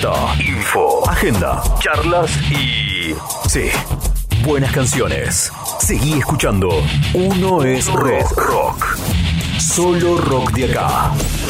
Info, agenda, charlas y... sí, buenas canciones. Seguí escuchando. Uno es Red Rock. Solo rock de acá.